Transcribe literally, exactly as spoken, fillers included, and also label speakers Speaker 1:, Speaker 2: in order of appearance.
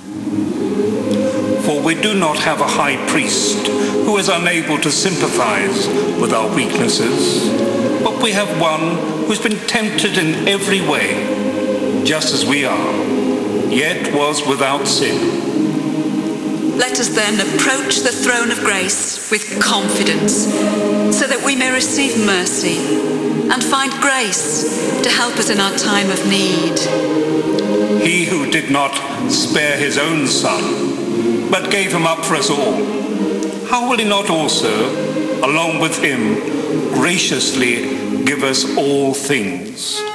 Speaker 1: For we do not have a high priest who is unable to sympathize with our weaknesses, but we have one who's been tempted in every way, just as we are, yet was without sin.
Speaker 2: Let us then approach the throne of grace with confidence, so that we may receive mercy and find grace to help us in our time of need.
Speaker 1: He who did not spare his own son, but gave him up for us all, how will he not also, along with him, graciously give us all things?